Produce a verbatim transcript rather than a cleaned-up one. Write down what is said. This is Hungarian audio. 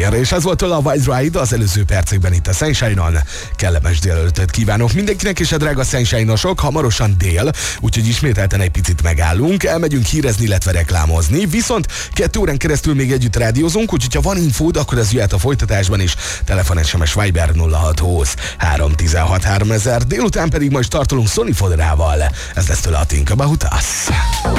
Igen, és ez volt a Wild Ride az előző percekben itt a Sunshine-on. Kellemes délelőttöt kívánok mindenkinek, és a drága Sunshine-osok, hamarosan dél, úgyhogy ismételten egy picit megállunk, elmegyünk hírezni, illetve reklámozni, viszont kettő órán keresztül még együtt rádiózunk, úgyhogy ha van infód, akkor ez jöhet a folytatásban is. Telefon es em es Viber nulla hat húsz három tizenhat háromezer, délután pedig majd startolunk Sony Fodrával. Ez lesz tőle a Think About Us.